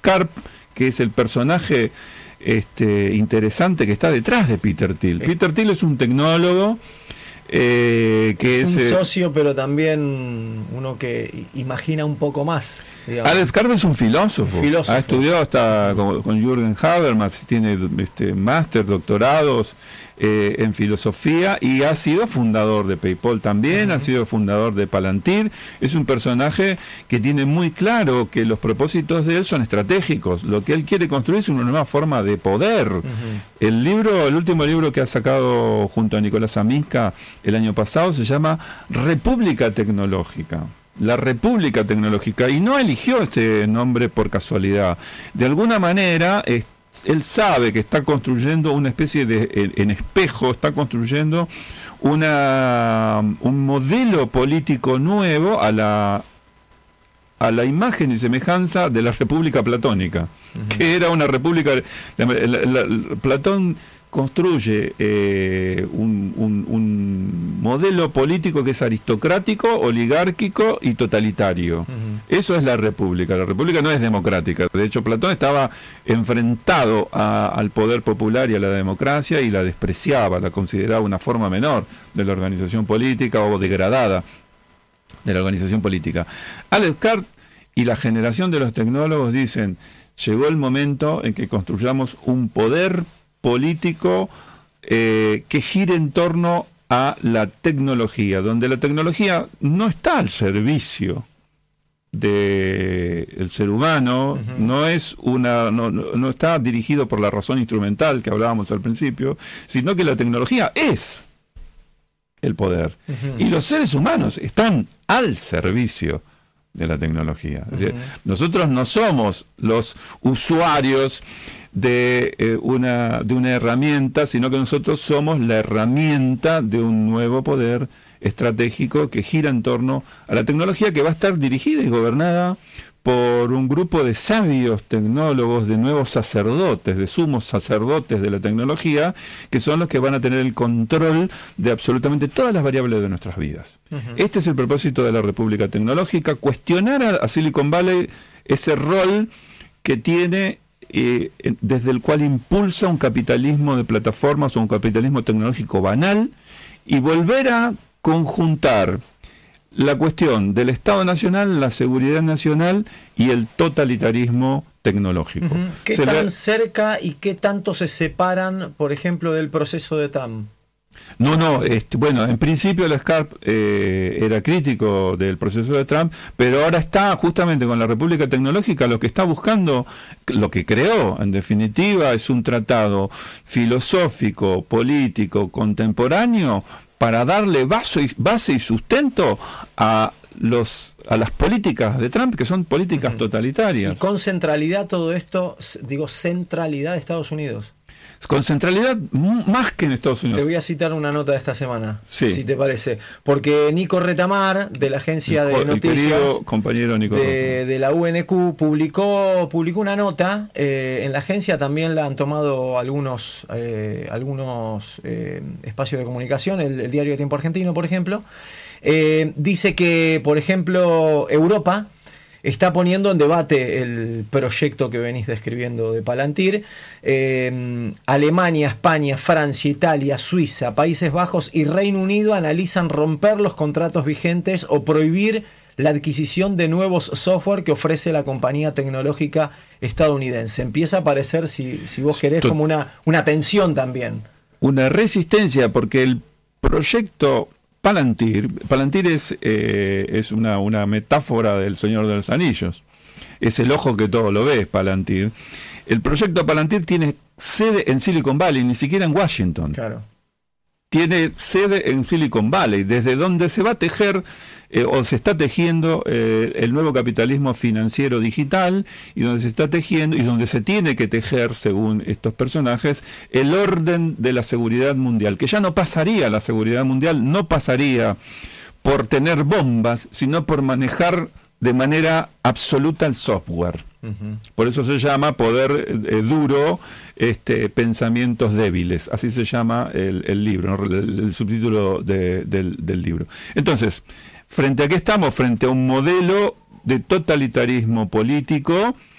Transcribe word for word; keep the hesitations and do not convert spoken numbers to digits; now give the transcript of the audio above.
Karp, que es el personaje este, interesante que está detrás de Peter Thiel. Peter Thiel es un tecnólogo eh, que es... Un eh, socio, pero también uno que imagina un poco más. Digamos. Alex Karp es un filósofo. filósofo. Ha estudiado hasta con, con Jürgen Habermas, tiene este, máster, doctorados eh, en filosofía y ha sido fundador de PayPal también, uh-huh. ha sido fundador de Palantir. Es un personaje que tiene muy claro que los propósitos de él son estratégicos. Lo que él quiere construir es una nueva forma de poder. Uh-huh. El libro, el último libro que ha sacado junto a Nicolás Amiska el año pasado se llama República Tecnológica. La República Tecnológica, y no eligió este nombre por casualidad. De alguna manera, es, él sabe que está construyendo una especie de, en, en espejo, está construyendo una un modelo político nuevo a la a la imagen y semejanza de la República Platónica, uh-huh. que era una república. La, la, la, Platón construye eh, un, un, un modelo político que es aristocrático, oligárquico y totalitario. Uh-huh. Eso es la república. La república no es democrática. De hecho, Platón estaba enfrentado a, al poder popular y a la democracia y la despreciaba, la consideraba una forma menor de la organización política o degradada de la organización política. Alex Karp y la generación de los tecnólogos dicen: llegó el momento en que construyamos un poder político eh, que gire en torno a la tecnología, donde la tecnología no está al servicio del ser humano, uh-huh. no es una no, no está dirigido por la razón instrumental que hablábamos al principio, sino que la tecnología es el poder. Uh-huh. Y los seres humanos están al servicio de la tecnología. Uh-huh. Es decir, nosotros no somos los usuarios de eh, una de una herramienta, sino que nosotros somos la herramienta de un nuevo poder estratégico que gira en torno a la tecnología, que va a estar dirigida y gobernada por un grupo de sabios tecnólogos, de nuevos sacerdotes, de sumos sacerdotes de la tecnología, que son los que van a tener el control de absolutamente todas las variables de nuestras vidas. Uh-huh. Este es el propósito de la República Tecnológica: cuestionar a, a Silicon Valley ese rol que tiene, Eh, desde el cual impulsa un capitalismo de plataformas o un capitalismo tecnológico banal, y volver a conjuntar la cuestión del Estado Nacional, la seguridad nacional y el totalitarismo tecnológico. Uh-huh. ¿Qué se tan le... cerca y qué tanto se separan, por ejemplo, del proceso de Trump? No, no, este, bueno, en principio el Karp eh, era crítico del proceso de Trump, pero ahora está justamente con la República Tecnológica, lo que está buscando, lo que creó, en definitiva, es un tratado filosófico, político, contemporáneo, para darle base y, base y sustento a los a las políticas de Trump, que son políticas uh-huh. totalitarias. Y con centralidad todo esto, digo, centralidad de Estados Unidos. Con centralidad más que en Estados Unidos. Te voy a citar una nota de esta semana, sí. si te parece. Porque Nico Retamar, de la agencia el, de noticias el compañero Nico de, de la U N Q, publicó, publicó una nota. Eh, en la agencia también la han tomado algunos, eh, algunos eh, espacios de comunicación, el, el Diario de Tiempo Argentino, por ejemplo. Eh, dice que, por ejemplo, Europa está poniendo en debate el proyecto que venís describiendo de Palantir. Eh, Alemania, España, Francia, Italia, Suiza, Países Bajos y Reino Unido analizan romper los contratos vigentes o prohibir la adquisición de nuevos software que ofrece la compañía tecnológica estadounidense. Empieza a aparecer, si, si vos querés, como una, una tensión también. Una resistencia, porque el proyecto Palantir, Palantir es, eh, es una, una metáfora del Señor de los Anillos. Es el ojo que todo lo ve, Palantir. El proyecto Palantir tiene sede en Silicon Valley, ni siquiera en Washington. Claro. Tiene sede en Silicon Valley, desde donde se va a tejer eh, o se está tejiendo eh, el nuevo capitalismo financiero digital, y donde se está tejiendo y donde se tiene que tejer, según estos personajes, el orden de la seguridad mundial, que ya no pasaría, la seguridad mundial no pasaría por tener bombas, sino por manejar de manera absoluta el software. Uh-huh. Por eso se llama poder eh, duro, este, pensamientos débiles, así se llama el, el libro, ¿no? el, el subtítulo de, del, del libro. Entonces, ¿frente a qué estamos? Frente a un modelo de totalitarismo político